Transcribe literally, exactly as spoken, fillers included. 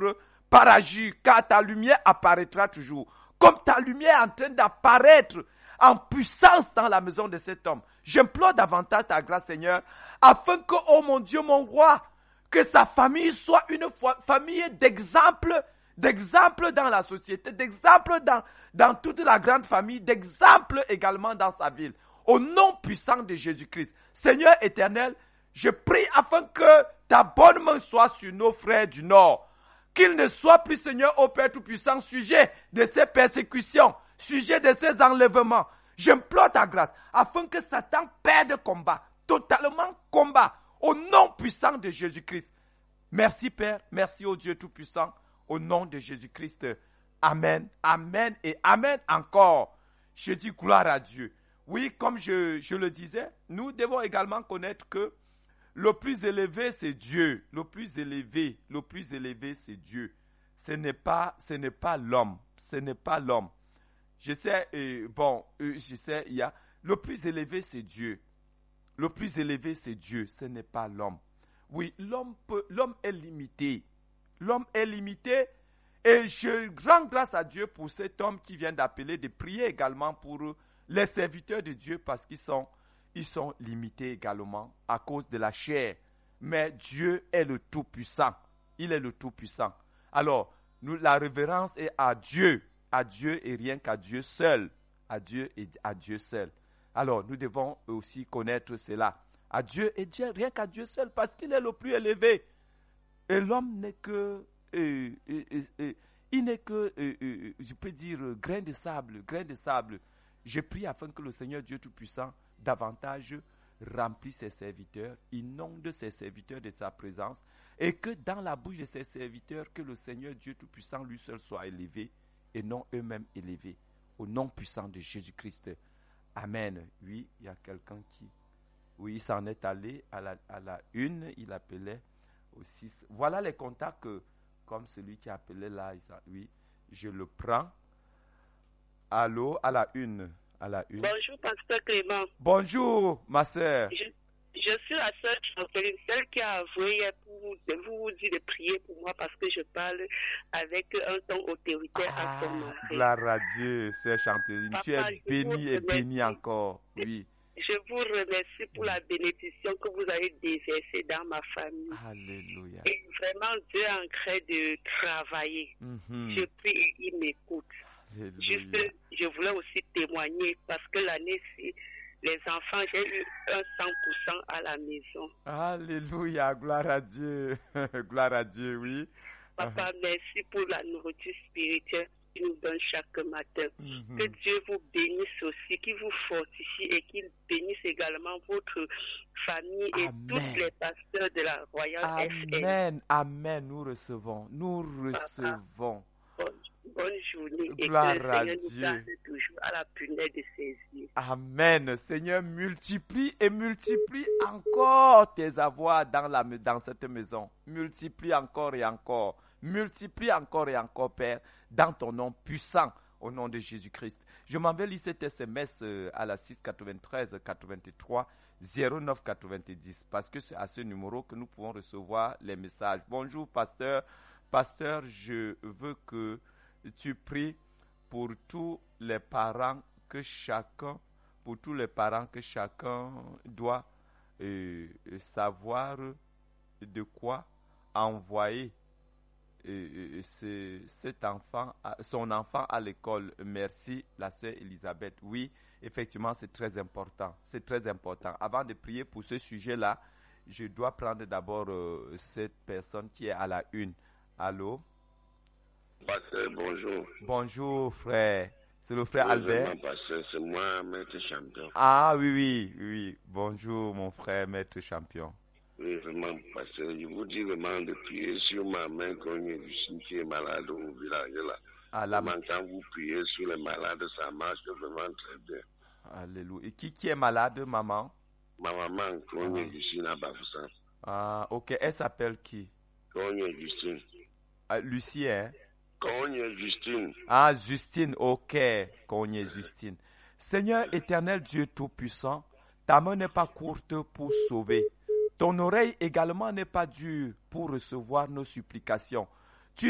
l'ombre par agir, car ta lumière apparaîtra toujours. Comme ta lumière est en train d'apparaître en puissance dans la maison de cet homme. J'implore davantage ta grâce, Seigneur, afin que, oh mon Dieu, mon roi, que sa famille soit une famille d'exemple, d'exemple dans la société, d'exemple dans, dans toute la grande famille, d'exemple également dans sa ville. Au nom puissant de Jésus-Christ. Seigneur éternel, je prie afin que ta bonne main soit sur nos frères du Nord. Qu'ils ne soient plus, Seigneur, ô Père Tout-Puissant, sujet de ces persécutions, sujet de ces enlèvements. J'implore ta grâce afin que Satan perde combat, totalement combat, au nom puissant de Jésus-Christ. Merci Père, merci au Dieu Tout-Puissant, au nom de Jésus-Christ. Amen, amen et amen encore. Je dis gloire à Dieu. Oui, comme je, je le disais, nous devons également connaître que le plus élevé, c'est Dieu. Le plus élevé, le plus élevé, c'est Dieu. Ce n'est pas, ce n'est pas l'homme. Ce n'est pas l'homme. Je sais, euh, bon, euh, je sais, il y a, le plus élevé, c'est Dieu. Le plus élevé, c'est Dieu. Ce n'est pas l'homme. Oui, l'homme peut, l'homme est limité. L'homme est limité. Et je rends grâce à Dieu pour cet homme qui vient d'appeler, de prier également pour les serviteurs de Dieu parce qu'ils sont, ils sont limités également à cause de la chair. Mais Dieu est le Tout-Puissant. Il est le Tout-Puissant. Alors, nous, la révérence est à Dieu. À Dieu et rien qu'à Dieu seul. À Dieu et à Dieu seul. Alors, nous devons aussi connaître cela. À Dieu et Dieu, rien qu'à Dieu seul, parce qu'il est le plus élevé. Et l'homme n'est que, euh, euh, euh, euh, il n'est que, euh, euh, je peux dire, grain de sable, grain de sable. Je prie afin que le Seigneur Dieu Tout-Puissant davantage remplisse ses serviteurs, inonde ses serviteurs de sa présence, et que dans la bouche de ses serviteurs, que le Seigneur Dieu Tout-Puissant lui seul soit élevé, et non eux-mêmes élevés, au nom puissant de Jésus-Christ. Amen. Oui, il y a quelqu'un qui, oui, il s'en est allé à la, à la une, il appelait aussi. Voilà les contacts que, comme celui qui appelait là, oui, je le prends. Allô, à la une, à la une. Bonjour, pasteur Clément. Bonjour, ma sœur. Je, je suis la sœur Chanteline, celle qui a avoué hier pour de vous dire de prier pour moi parce que je parle avec un ton autoritaire ah, à son mari. Gloire à Dieu, sœur Chanteline. Tu es bénie et bénie encore, oui. Je vous remercie pour la bénédiction que vous avez déversée dans ma famille. Alléluia. Et vraiment, Dieu est en train de travailler. Mm-hmm. Je prie et il m'écoute. Juste, je voulais aussi témoigner parce que l'année-ci, les enfants, j'ai eu un cent pour cent à la maison. Alléluia, gloire à Dieu. Gloire à Dieu, oui. Papa, merci pour la nourriture spirituelle qu'il nous donne chaque matin. Mm-hmm. Que Dieu vous bénisse aussi, qu'il vous fortifie et qu'il bénisse également votre famille et Amen. Tous les pasteurs de la Royale F M. Amen, Amen, nous recevons, nous recevons. Bonne, bonne journée Gloire et que le Seigneur nous garde toujours à la punaise de ses yeux. Amen. Seigneur, multiplie et multiplie encore tes avoirs dans, la, dans cette maison. Multiplie encore et encore. Multiplie encore et encore, Père, dans ton nom puissant, au nom de Jésus-Christ. Je m'en vais lire cet S M S à la six quatre-vingt-treize quatre-vingt-trois zéro neuf quatre-vingt-dix parce que c'est à ce numéro que nous pouvons recevoir les messages. Bonjour, pasteur. Pasteur, je veux que tu pries pour tous les parents que chacun, pour tous les parents que chacun doit euh, savoir de quoi envoyer euh, ce, cet enfant, son enfant à l'école. Merci, la sœur Elisabeth. Oui, effectivement, c'est très important. C'est très important. Avant de prier pour ce sujet-là, je dois prendre d'abord euh, cette personne qui est à la une. Allô? Pasteur, bonjour. Bonjour, frère. C'est le frère oui, Albert. Pasteur, c'est moi, maître champion. Ah oui, oui, oui. Bonjour, mon frère, maître champion. Oui, vraiment, pasteur. Je vous dis vraiment de prier sur ma main quand je suis malade au village là. Ah, la... Vraiment, quand vous priez sur les malades, ça marche vraiment très bien. Alléluia. Et qui, qui est malade, maman? Ma maman, quand ah. je suis à Bafoussam. Ah, ok. Elle s'appelle qui? Kogne Justine. Ah, Lucie, hein? Kogne Justine. Ah, Justine, ok. Kogne Justine. Seigneur éternel Dieu Tout-Puissant, ta main n'est pas courte pour sauver. Ton oreille également n'est pas dure pour recevoir nos supplications.